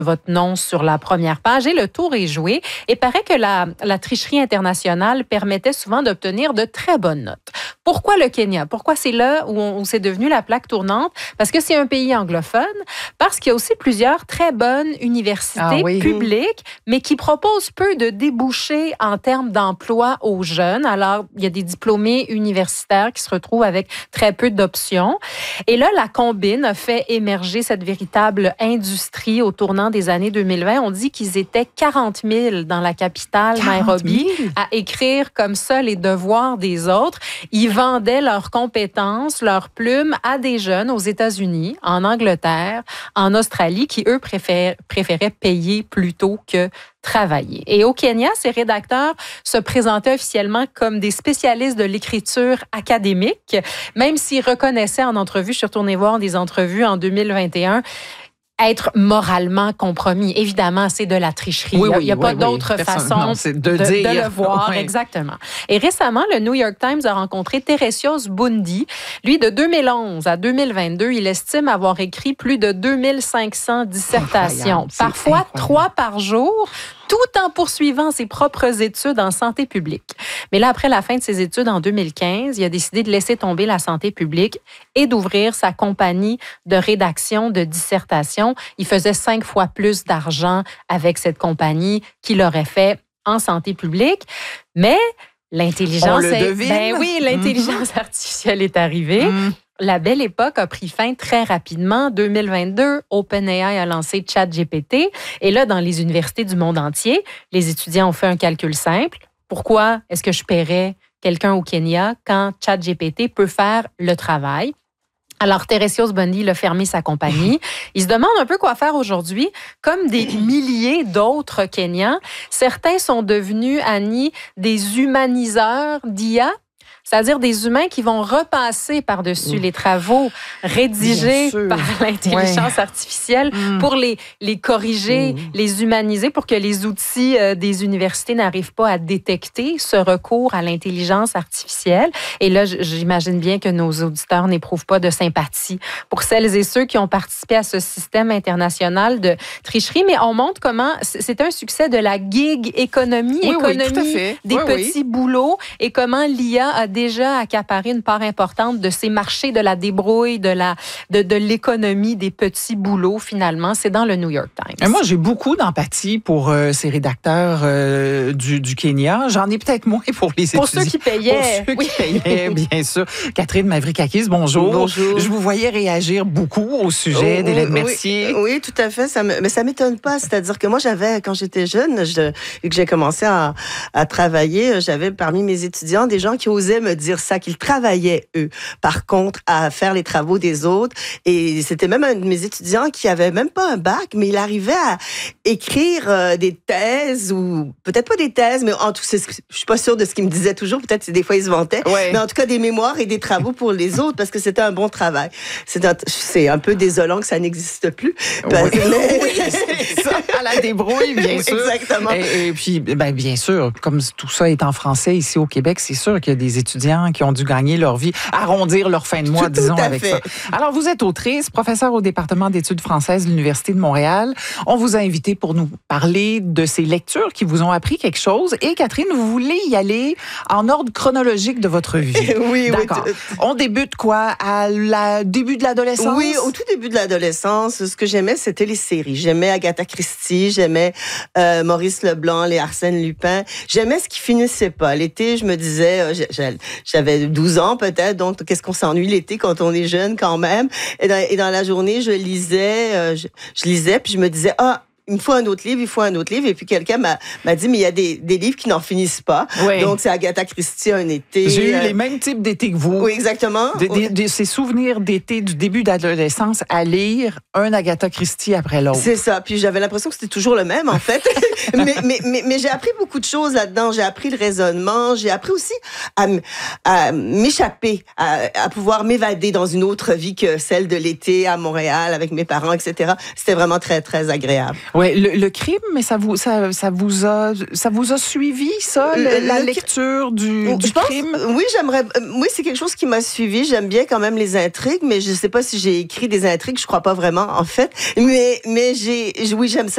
votre nom sur la première page et le tour est joué. Et paraît que la tricherie internationale permettait souvent d'obtenir de très bonnes notes. Pourquoi le Kenya? Pourquoi c'est là où c'est devenu la plaque tournante? Parce que c'est un pays anglophone, parce qu'il y a aussi plusieurs très bonnes universités publiques, mais qui proposent peu de débouchés en termes d'emploi aux jeunes. Alors, il y a des diplômés universitaires qui se retrouvent avec très peu d'options. Et là, la combine a fait émerger cette véritable industrie au tournant des années 2020. On dit qu'ils étaient 40 000 dans la capitale, Nairobi, à écrire comme ça les devoirs des autres. Ils vendaient leurs compétences, leurs plumes à des jeunes aux États-Unis, en Angleterre, en Australie, qui, eux, préféraient payer plutôt que travailler. Et au Kenya, ces rédacteurs se présentaient officiellement comme des spécialistes de l'écriture académique, même s'ils reconnaissaient en entrevue, je suis retournée voir des entrevues en 2021, être moralement compromis. Évidemment, c'est de la tricherie. Il n'y a pas d'autre façon de le voir. Oui. Exactement. Et récemment, le New York Times a rencontré Teresios Bundi. Lui, de 2011 à 2022, il estime avoir écrit plus de 2500 dissertations. Parfois 3 par jour, tout en poursuivant ses propres études en santé publique. Mais là, après la fin de ses études en 2015, il a décidé de laisser tomber la santé publique et d'ouvrir sa compagnie de rédaction de dissertation. Il faisait 5 fois plus d'argent avec cette compagnie qu'il aurait fait en santé publique. Mais l'intelligence... l'intelligence artificielle est arrivée. La belle époque a pris fin très rapidement. 2022, OpenAI a lancé ChatGPT. Et là, dans les universités du monde entier, les étudiants ont fait un calcul simple. Pourquoi est-ce que je paierais quelqu'un au Kenya quand ChatGPT peut faire le travail? Alors, Teresios Bundi a fermé sa compagnie. Il se demande un peu quoi faire aujourd'hui. Comme des milliers d'autres Kenyans, certains sont devenus, Annie, des humaniseurs d'IA. C'est-à-dire des humains qui vont repasser par-dessus les travaux rédigés par l'intelligence artificielle pour les corriger, les humaniser, pour que les outils des universités n'arrivent pas à détecter ce recours à l'intelligence artificielle. Et là, j'imagine bien que nos auditeurs n'éprouvent pas de sympathie pour celles et ceux qui ont participé à ce système international de tricherie. Mais on montre comment c'est un succès de la gig économie, des petits boulots, et comment l'IA a déjà accaparé une part importante de ces marchés de la débrouille, de l'économie des petits boulots, finalement. C'est dans le New York Times. Et moi, j'ai beaucoup d'empathie pour ces rédacteurs du Kenya. J'en ai peut-être moins pour les étudiants. Pour ceux qui payaient. Pour ceux qui payaient, bien sûr. Catherine Mavrikakis, bonjour. Bonjour. Je vous voyais réagir beaucoup au sujet d'Hélène Mercier. Oui, tout à fait. Mais ça m'étonne pas. C'est-à-dire que moi, quand j'étais jeune, et que j'ai commencé à travailler, j'avais parmi mes étudiants des gens qui osaient me dire ça, qu'ils travaillaient, eux, par contre, à faire les travaux des autres. Et c'était même un de mes étudiants qui avait même pas un bac, mais il arrivait à écrire des thèses, ou peut-être pas des thèses, mais en tout cas, je suis pas sûre de ce qu'il me disait toujours, peut-être des fois il se vantait, mais en tout cas des mémoires et des travaux pour les autres, parce que c'était un bon travail. C'est un peu désolant que ça n'existe plus. C'est ça, à la débrouille, bien sûr. Exactement. Et puis, bien sûr, comme tout ça est en français ici au Québec, c'est sûr qu'il y a des étudiants qui ont dû gagner leur vie, arrondir leur fin de mois, disons, avec ça. Alors, vous êtes autrice, professeure au département d'études françaises de l'Université de Montréal. On vous a invité pour nous parler de ces lectures qui vous ont appris quelque chose. Et Catherine, vous voulez y aller en ordre chronologique de votre vie. Oui, d'accord. On débute quoi? Début de l'adolescence? Oui, au tout début de l'adolescence, ce que j'aimais, c'était les séries. J'aimais Agatha Christie, j'aimais Maurice Leblanc, les Arsène Lupin. J'aimais ce qui finissait pas. L'été, je me disais, j'avais 12 ans peut-être, donc qu'est-ce qu'on s'ennuie l'été quand on est jeune quand même. Et dans la journée, je lisais, puis je me disais, il me faut un autre livre, Et puis quelqu'un m'a dit, mais il y a des livres qui n'en finissent pas. Oui. Donc, c'est Agatha Christie, un été. J'ai eu les mêmes types d'été que vous. Oui, exactement. Ces souvenirs d'été du début d'adolescence à lire un Agatha Christie après l'autre. C'est ça. Puis j'avais l'impression que c'était toujours le même, en fait. mais j'ai appris beaucoup de choses là-dedans. J'ai appris le raisonnement. J'ai appris aussi à m'échapper, à pouvoir m'évader dans une autre vie que celle de l'été à Montréal avec mes parents, etc. C'était vraiment très, très agréable. Ouais, le crime, mais ça vous a suivi, ça, la lecture du crime? Oui, c'est quelque chose qui m'a suivi. J'aime bien quand même les intrigues, mais je sais pas si j'ai écrit des intrigues, je crois pas vraiment, en fait. Mais j'aime ça.